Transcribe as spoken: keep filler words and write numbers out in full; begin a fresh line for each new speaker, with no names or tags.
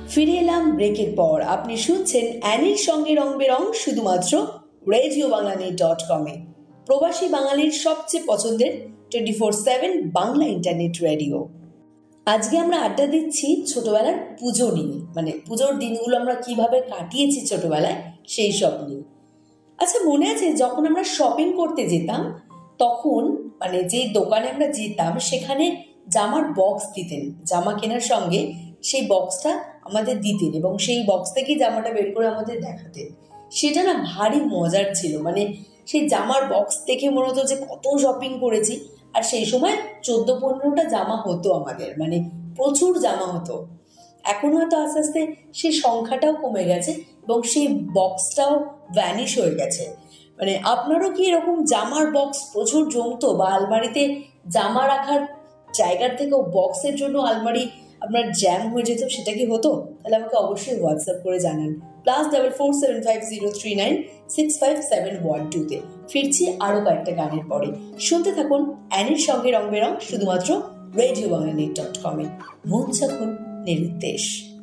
ফিরে এলাম ব্রেকের পর। আপনি শুনছেন অ্যানির সঙ্গে রং বেরং শুধুমাত্র রেডিও বাংলানি ডট কমে, প্রবাসী বাঙালির সবচেয়ে পছন্দের twenty four seven Bangla internet radio. আজকে আমরা আড্ডা দিচ্ছি ছোটবেলার পুজো নিয়ে, মানে পুজোর দিনগুলো আমরা কিভাবে কাটিয়েছি ছোটবেলায় সেই সব নিয়ে। আচ্ছা, মনে আছে যখন আমরা শপিং করতে যেতাম তখন মানে যে দোকানে আমরা যেতাম সেখানে জামার বক্স দিতেন, জামা কেনার সঙ্গে সেই বক্সটা আমাদের দিতেন এবং সেই বক্স থেকেই জামাটা বের করে আমাদের দেখাতেন। সেটা না ভারী মজার ছিল, মানে সেই জামার বক্স থেকে মনে হতো যে কত শপিং করেছি। আর সেই সময় চোদ্দ পনেরোটা জামা হতো আমাদের, মানে প্রচুর জামা হতো। এখন হয়তো আস্তে আস্তে সেই সংখ্যাটাও কমে গেছে এবং সেই বক্সটাও ভ্যানিশ হয়ে গেছে। মানে আপনারও কি এরকম জামার বক্স প্রচুর জমতো, বা আলমারিতে জামা রাখার জায়গার থেকেও বক্সের জন্য আলমারি আপনার জ্যাম হয়ে যেত, সেটা কি হতো? তাহলে আমাকে অবশ্যই হোয়াটসঅ্যাপ করে জানান plus double four seven five zero three nine six five seven one টুতে। ফিরছি আরও কয়েকটা গানের পরে। শুনতে থাকুন অ্যানির সঙ্গে রং বেরং শুধুমাত্র রেডিও বাংলানি ডট কমে। মন যখন নিরুদ্দেশ।